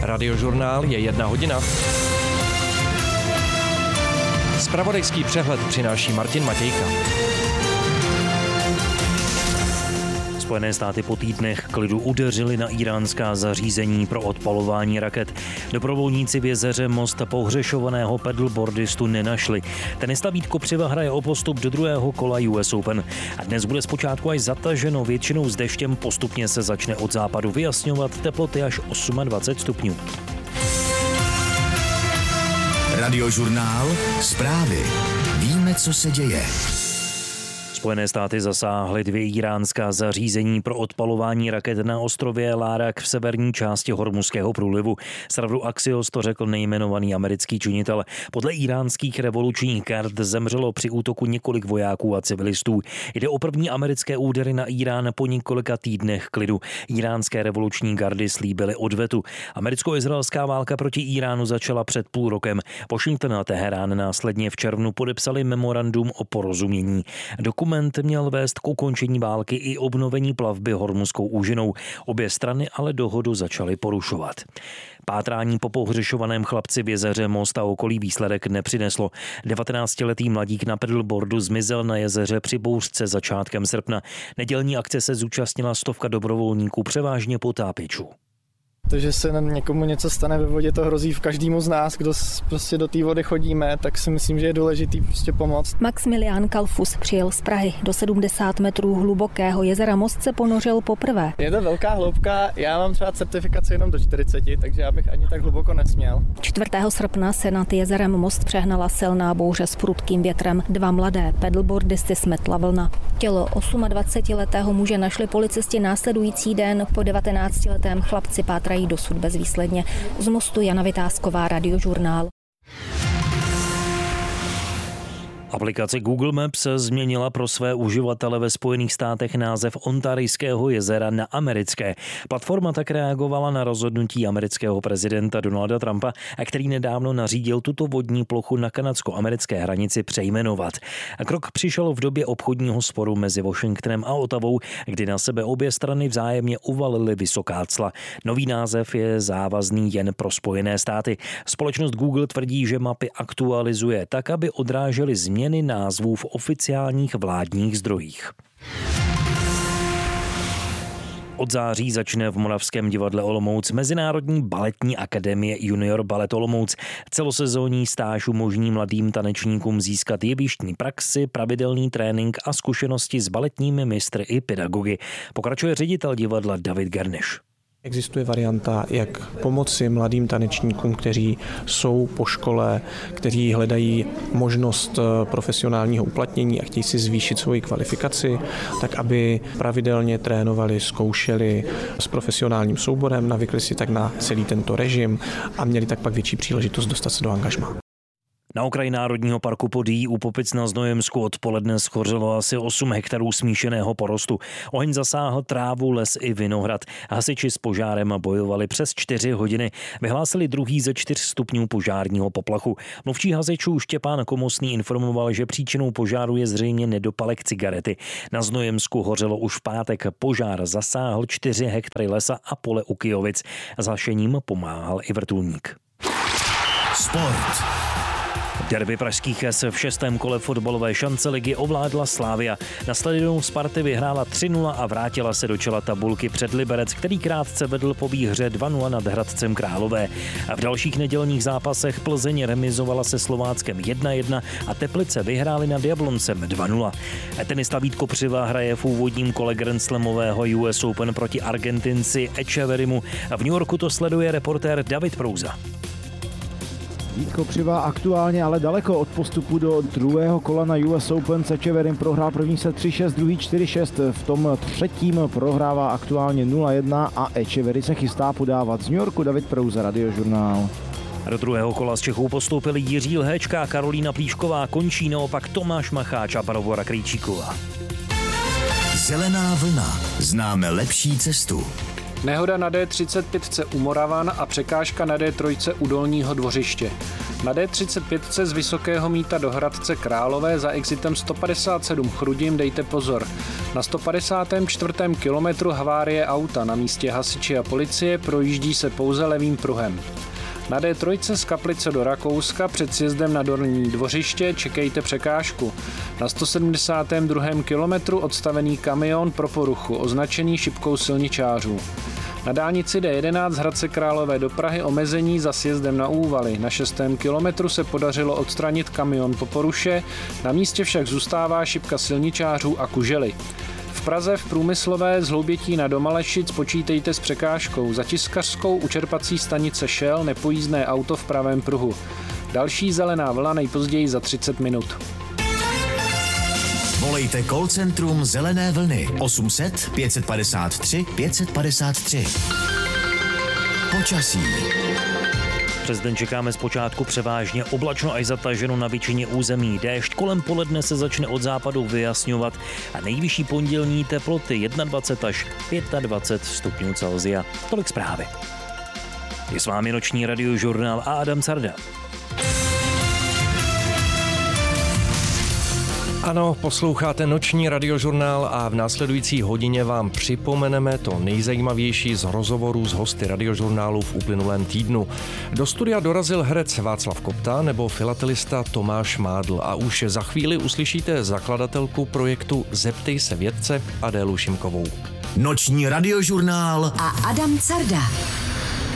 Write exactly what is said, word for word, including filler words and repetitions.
Radiožurnál je jedna hodina. Zpravodajský přehled přináší Martin Matějka. Spojené státy po týdnech klidu udeřili na íránská zařízení pro odpalování raket. Dobrovolníci v jezeře Most pohřešovaného pedalboardistu nenašli. Tenista Vít Kopřiva hraje o postup do druhého kola U S Open. A dnes bude zpočátku až zataženo, většinou s deštěm, postupně se začne od západu vyjasňovat, teploty až dvacet osm stupňů. Radiožurnál, zprávy. Víme, co se děje. Spojené státy zasáhly dvě íránská zařízení pro odpalování raket na ostrově Lárak v severní části Hormuzského průlivu. Serveru Axios to řekl nejmenovaný americký činitel. Podle íránských revolučních gard zemřelo při útoku několik vojáků a civilistů. Jde o první americké údery na Irán po několika týdnech klidu. Iránské revoluční gardy slíbily odvetu. Americko-izraelská válka proti Iránu začala před půl rokem. Washington a Teherán následně v červnu podepsali memorandum o porozumění. Dokument měl vést k ukončení války i obnovení plavby Hormuzskou úžinou. Obě strany ale dohodu začaly porušovat. Pátrání po pohřešovaném chlapci v jezeře Most a okolí výsledek nepřineslo. devatenáctiletý mladík na pedalboardu zmizel na jezeře při bouřce začátkem srpna. Nedělní akce se zúčastnila stovka dobrovolníků, převážně potápěčů. To, že se někomu něco stane ve vodě, to hrozí v každému z nás, kdo prostě do té vody chodíme, tak si myslím, že je důležitý prostě pomoct. Maximilián Kalfus přijel z Prahy. Do sedmdesát metrů hlubokého jezera Most se ponořil poprvé. Je to velká hloubka, já mám třeba certifikaci jenom do čtyřicet, takže já bych ani tak hluboko nesměl. čtvrtého srpna se nad jezerem Most přehnala silná bouře s prudkým větrem. Dva mladé pedalboardisty smetla vlna. Tělo dvacetiosmiletého muže našli policisti následující den. Po devatenáctiletém chlapci pátrají dosud bezvýsledně. Z Mostu Jana Vytázková, Radiožurnál. Aplikace Google Maps změnila pro své uživatele ve Spojených státech název Ontarijského jezera na americké. Platforma tak reagovala na rozhodnutí amerického prezidenta Donalda Trumpa, který nedávno nařídil tuto vodní plochu na kanadsko-americké hranici přejmenovat. Krok přišel v době obchodního sporu mezi Washingtonem a Ottawou, kdy na sebe obě strany vzájemně uvalily vysoká cla. Nový název je závazný jen pro Spojené státy. Společnost Google tvrdí, že mapy aktualizuje tak, aby odrážely změny změny názvů v oficiálních vládních zdrojích. Od září začne v Moravském divadle Olomouc Mezinárodní baletní akademie Junior Balet Olomouc. Celosezónní stáž umožní mladým tanečníkům získat jevištní praxi, pravidelný trénink a zkušenosti s baletními mistry i pedagogy. Pokračuje ředitel divadla David Gerneš. Existuje varianta, jak pomoci mladým tanečníkům, kteří jsou po škole, kteří hledají možnost profesionálního uplatnění a chtějí si zvýšit svoji kvalifikaci, tak aby pravidelně trénovali, zkoušeli s profesionálním souborem, navykli si tak na celý tento režim a měli tak pak větší příležitost dostat se do angažmá. Na okraji Národního parku Podyjí u Popic na Znojemsku odpoledne schořelo asi osm hektarů smíšeného porostu. Oheň zasáhl trávu, les i vinohrad. Hasiči s požárem bojovali přes čtyři hodiny. Vyhlásili druhý ze čtyř stupňů požárního poplachu. Mluvčí hasičů Štěpán Komosný informoval, že příčinou požáru je zřejmě nedopalek cigarety. Na Znojemsku hořelo už v pátek. Požár zasáhl čtyři hektary lesa a pole u Kyjovic. S hašením pomáhal i vrtulník. Sport. Derby pražských S v šestém kole fotbalové šance ligy ovládla Slavia. Na stadionu Sparty vyhrála tři nula a vrátila se do čela tabulky před Liberec, který krátce vedl po výhře dva nula nad Hradcem Králové. A v dalších nedělních zápasech Plzeň remizovala se Slováckem jedna jedna a Teplice vyhrály nad Jabloncem dva nula. Tenista Vít Kopřiva hraje v úvodním kole Grand Slamového U S Open proti Argentinci Echeverimu. V New Yorku to sleduje reportér David Prouza. Vít Kopřiva aktuálně ale daleko od postupu do druhého kola na U S Open. S Echeverrym prohrál první set tři šest, druhý čtyři šest. V tom třetím prohrává aktuálně nula jedna a Echeverry se chystá podávat. Z New Yorku David Prouza, Radiožurnál. Do druhého kola z Čechů postoupili Jiří Lhéčka, Karolína Plíšková, končí naopak Tomáš Macháč a Barbora Krejčíková. Zelená vlna. Známe lepší cestu. Nehoda na D třicet pět u Moravan a překážka na D tři u Dolního Dvořiště. Na D třicet pět z Vysokého Mýta do Hradce Králové za exitem sto padesát sedm Chrudim dejte pozor. Na sto padesátém čtvrtém kilometru havárie auta, na místě hasiči a policie, projíždí se pouze levým pruhem. Na D tři z Kaplice do Rakouska před sjezdem na Dolní Dvořiště čekejte překážku. Na sto sedmdesátém druhém kilometru odstavený kamion pro poruchu, označený šipkou silničářů. Na dálnici D jedenáct z Hradce Králové do Prahy omezení za sjezdem na Úvaly. Na šestém kilometru se podařilo odstranit kamion po poruše, na místě však zůstává šipka silničářů a kužely. V Praze v Průmyslové z Hloubětí na Domalešic počítejte s překážkou. Za Tiskařskou u čerpací stanice Shell nepojízdné auto v pravém pruhu. Další zelená vlna nejpozději za třicet minut. Volejte call centrum Zelené vlny osm set pět padesát tři pět padesát tři. Počasí. Přes den čekáme zpočátku převážně oblačno až zataženo na většině území. Déšť kolem poledne se začne od západu vyjasňovat a nejvyšší pondělní teploty dvacet jedna až dvacet pět stupňů Celsia. Tolik zprávy. Je s vámi noční radiožurnál a Adam Carda. Ano, posloucháte noční radiožurnál a v následující hodině vám připomeneme to nejzajímavější z rozhovorů s hosty radiožurnálu v uplynulém týdnu. Do studia dorazil herec Václav Kopta nebo filatelista Tomáš Mádl a už za chvíli uslyšíte zakladatelku projektu Zeptej se vědce Adélu Šimkovou. Noční radiožurnál a Adam Carda.